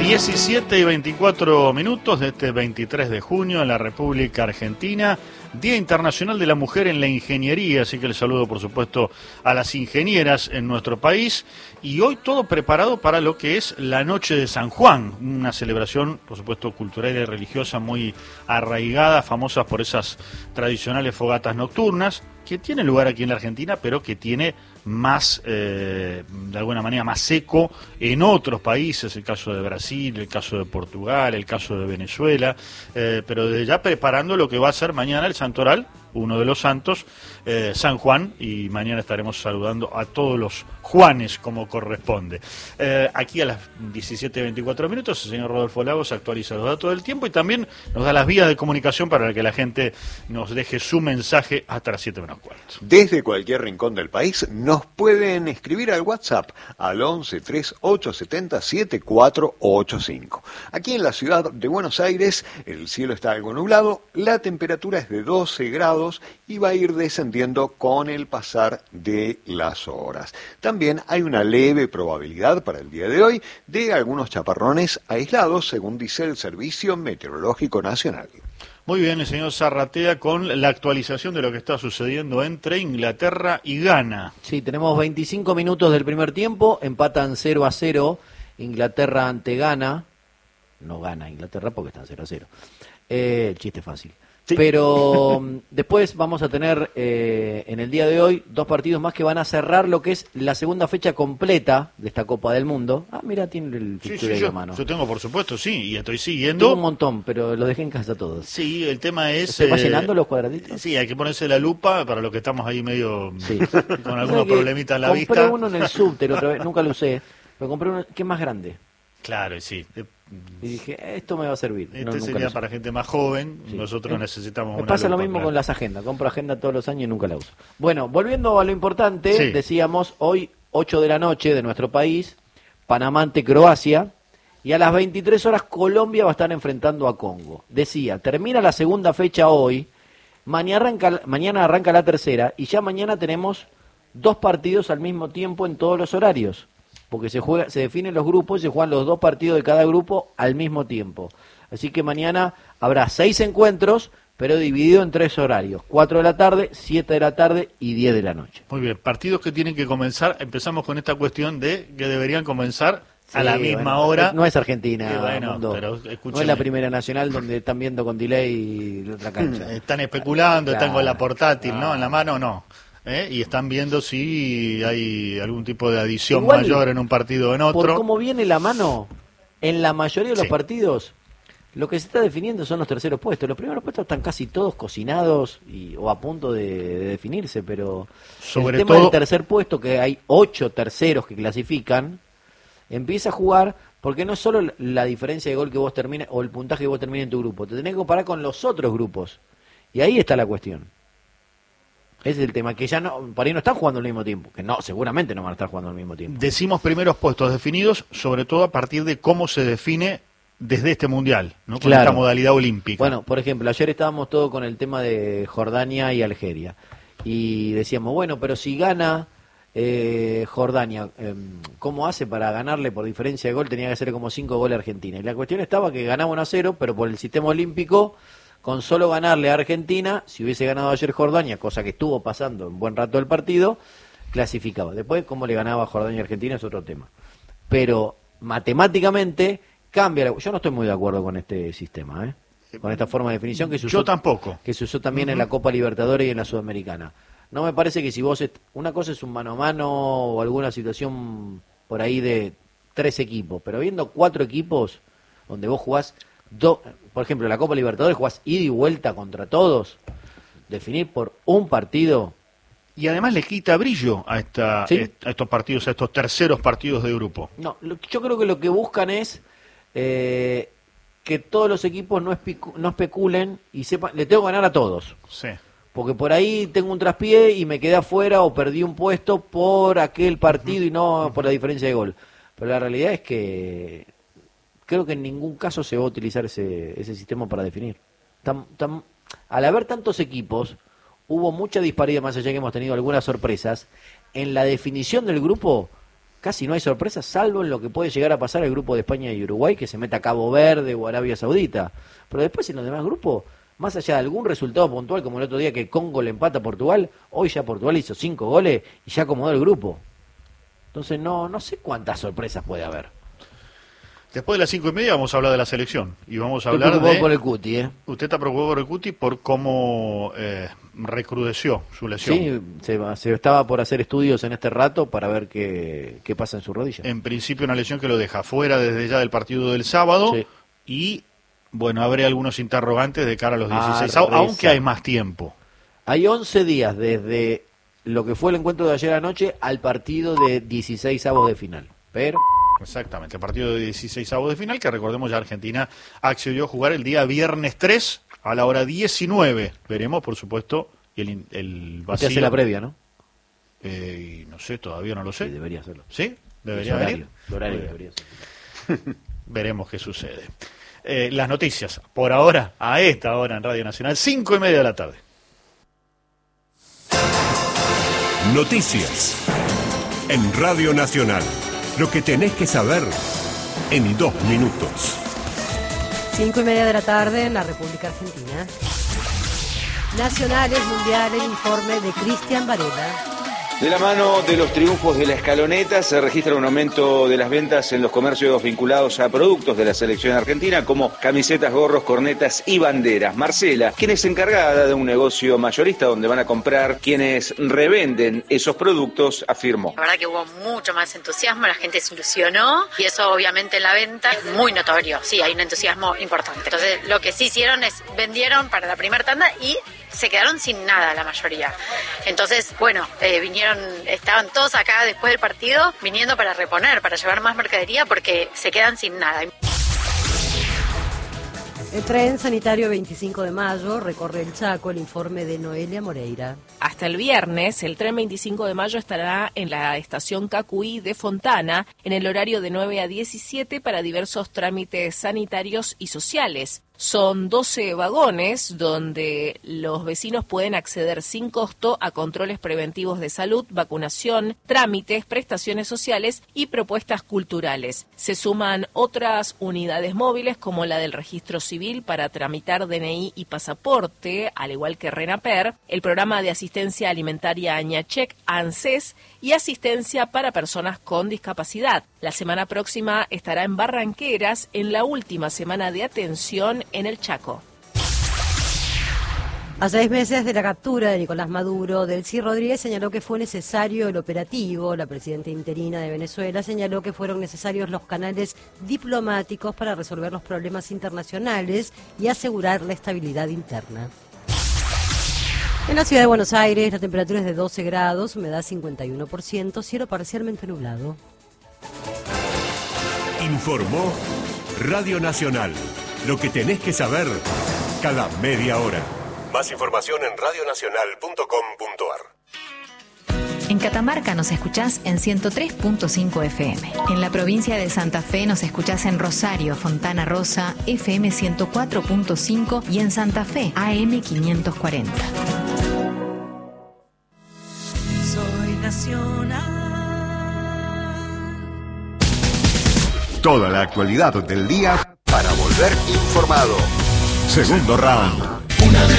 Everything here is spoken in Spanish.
17:24 de este 23 de junio en la República Argentina, Día Internacional de la Mujer en la Ingeniería, así que les saludo por supuesto a las ingenieras en nuestro país, y hoy todo preparado para lo que es la Noche de San Juan, una celebración por supuesto cultural y religiosa muy arraigada, famosa por esas tradicionales fogatas nocturnas, que tiene lugar aquí en la Argentina, pero que tiene más, de alguna manera, más eco en otros países, el caso de Brasil, el caso de Portugal, el caso de Venezuela, pero desde ya preparando lo que va a ser mañana el Santoral, uno de los santos, San Juan, y mañana estaremos saludando a todos los Juanes como corresponde. Aquí a las 17:24 el señor Rodolfo Lagos actualiza los datos del tiempo y también nos da las vías de comunicación para que la gente nos deje su mensaje hasta las 7:15. Desde cualquier rincón del país nos pueden escribir al WhatsApp al 11 3870 7485. Aquí en la ciudad de Buenos Aires el cielo está algo nublado, la temperatura es de 12 grados y va a ir descendiendo con el pasar de las horas. También hay una leve probabilidad para el día de hoy de algunos chaparrones aislados, según dice el Servicio Meteorológico Nacional. Muy bien, el señor Zarratea con la actualización de lo que está sucediendo entre Inglaterra y Ghana. Sí, tenemos 25 minutos del primer tiempo, empatan 0-0 Inglaterra ante Ghana. No gana Inglaterra porque están 0-0. Chiste fácil. Sí. Pero después vamos a tener en el día de hoy 2 partidos más que van a cerrar lo que es la segunda fecha completa de esta Copa del Mundo. Ah, mira, tiene el fixture ahí a mano. Yo tengo, por supuesto, sí, y estoy siguiendo. Tengo un montón, pero lo dejé en casa todos. Sí, el tema es... ¿Se va llenando los cuadraditos? Sí, hay que ponerse la lupa para los que estamos ahí medio con algunos problemitas en la vista. Compré uno en el subte otra vez, nunca lo usé, pero compré uno que es más grande. Claro, sí. Y dije, esto me va a servir. Este sería para gente más joven, sí. Nosotros necesitamos me pasa lo mismo con las agendas, compro agenda todos los años y nunca la uso. Bueno, volviendo a lo importante, sí. Decíamos, hoy 8 de la noche de nuestro país, Panamá ante Croacia, y a las 23 horas Colombia va a estar enfrentando a Congo. Decía, termina la segunda fecha hoy, mañana arranca la tercera, y ya mañana tenemos 2 partidos al mismo tiempo en todos los horarios. Porque se definen los grupos y se juegan los 2 partidos de cada grupo al mismo tiempo. Así que mañana habrá 6 encuentros, pero dividido en 3 horarios. 4 de la tarde, 7 de la tarde y 10 de la noche. Muy bien, partidos que tienen que comenzar. Empezamos con esta cuestión de que deberían comenzar a la misma hora. No es Argentina, bueno, pero no es la Primera Nacional donde están viendo con delay la otra cancha. Están especulando, están con la portátil, ¿no? En la mano, no. Y están viendo si hay algún tipo de adición igual, mayor en un partido o en otro. Por cómo viene la mano, en la mayoría de los partidos, lo que se está definiendo son los terceros puestos. Los primeros puestos están casi todos cocinados o a punto de definirse, pero sobre el tema todo del tercer puesto, que hay 8 terceros que clasifican, empieza a jugar, porque no es solo la diferencia de gol que vos termines o el puntaje que vos termines en tu grupo, te tenés que comparar con los otros grupos. Y ahí está la cuestión. Ese es el tema, que ya no, por ahí no están jugando al mismo tiempo, que no, seguramente no van a estar jugando al mismo tiempo. Decimos primeros puestos definidos, sobre todo a partir de cómo se define desde este Mundial, ¿no? Con esta modalidad olímpica. Bueno, por ejemplo, ayer estábamos todos con el tema de Jordania y Algeria, y decíamos, bueno, pero si gana Jordania, ¿cómo hace para ganarle por diferencia de gol? Tenía que hacer como 5 goles a Argentina, y la cuestión estaba que ganaba 1-0, pero por el sistema olímpico, con solo ganarle a Argentina, si hubiese ganado ayer Jordania, cosa que estuvo pasando un buen rato del partido, clasificaba. Después, cómo le ganaba a Jordania y Argentina es otro tema. Pero matemáticamente cambia. Yo no estoy muy de acuerdo con este sistema, con esta forma de definición que se usó. Yo tampoco. Que se usó también en la Copa Libertadores y en la Sudamericana. No me parece que si vos... Una cosa es un mano a mano o alguna situación por ahí de 3 equipos, pero viendo 4 equipos donde vos jugás... por ejemplo, la Copa Libertadores jugás ida y vuelta contra todos, definir por un partido. Y además le quita brillo a estos partidos, a estos terceros partidos de grupo. No, yo creo que lo que buscan es que todos los equipos no especulen y sepan, le tengo que ganar a todos. Sí. Porque por ahí tengo un traspié y me quedé afuera o perdí un puesto por aquel partido y no por la diferencia de gol. Pero la realidad es que creo que en ningún caso se va a utilizar ese sistema para definir. Al haber tantos equipos, hubo mucha disparidad, más allá que hemos tenido algunas sorpresas, en la definición del grupo casi no hay sorpresas, salvo en lo que puede llegar a pasar el grupo de España y Uruguay, que se meta a Cabo Verde o Arabia Saudita. Pero después en los demás grupos, más allá de algún resultado puntual, como el otro día que Congo le empata a Portugal, hoy ya Portugal hizo 5 goles y ya acomodó el grupo. Entonces no sé cuántas sorpresas puede haber. Después de las 5:30 vamos a hablar de la selección y vamos a hablar de... por el Cuti, Usted está preocupado por el Cuti por cómo recrudeció su lesión. Sí, se estaba por hacer estudios en este rato para ver qué pasa en su rodilla. En principio una lesión que lo deja fuera desde ya del partido del sábado, sí. Y bueno, habrá algunos interrogantes de cara a los 16, aunque hay más tiempo. Hay 11 días desde lo que fue el encuentro de ayer anoche al partido de 16avos de final, pero... Exactamente, el partido de 16avos de final, que recordemos ya Argentina accedió a jugar el día viernes 3 a la hora 19. Veremos, por supuesto, el vacío. Usted hace la previa, ¿no? No sé, todavía no lo sé. Sí, debería hacerlo. ¿Sí? ¿Debería venir? El horario debería ser. Veremos qué sucede. Las noticias, por ahora, a esta hora en Radio Nacional, 5:30 de la tarde. Noticias en Radio Nacional. Lo que tenés que saber en 2 minutos. 5:30 de la tarde en la República Argentina. Nacionales, mundiales, informe de Cristian Varela. De la mano de los triunfos de la escaloneta se registra un aumento de las ventas en los comercios vinculados a productos de la selección argentina como camisetas, gorros, cornetas y banderas. Marcela, quien es encargada de un negocio mayorista donde van a comprar quienes revenden esos productos, afirmó. La verdad que hubo mucho más entusiasmo, la gente se ilusionó y eso obviamente en la venta es muy notorio. Sí, hay un entusiasmo importante. Entonces lo que sí hicieron es vendieron para la primera tanda y se quedaron sin nada la mayoría. Entonces, bueno, estaban todos acá después del partido viniendo para reponer, para llevar más mercadería porque se quedan sin nada. El tren sanitario 25 de mayo recorre el Chaco, el informe de Noelia Moreira. Hasta el viernes, el tren 25 de mayo estará en la estación Cacuí de Fontana en el horario de 9 a 17 para diversos trámites sanitarios y sociales. Son 12 vagones donde los vecinos pueden acceder sin costo a controles preventivos de salud, vacunación, trámites, prestaciones sociales y propuestas culturales. Se suman otras unidades móviles como la del registro civil para tramitar DNI y pasaporte, al igual que RENAPER, el programa de asistencia alimentaria Añachec, ANSES y asistencia para personas con discapacidad. La semana próxima estará en Barranqueras en la última semana de atención en el Chaco. A 6 meses de la captura de Nicolás Maduro, Delcy Rodríguez señaló que fue necesario el operativo. La presidenta interina de Venezuela señaló que fueron necesarios los canales diplomáticos para resolver los problemas internacionales y asegurar la estabilidad interna. En la ciudad de Buenos Aires, la temperatura es de 12 grados, humedad 51%, cielo parcialmente nublado. Informó Radio Nacional. Lo que tenés que saber cada media hora. Más información en radionacional.com.ar. En Catamarca nos escuchás en 103.5 FM. En la provincia de Santa Fe nos escuchás en Rosario, Fontana Rosa, FM 104.5 y en Santa Fe, AM 540. Soy nacional. Toda la actualidad del día para volver informado. Segundo round.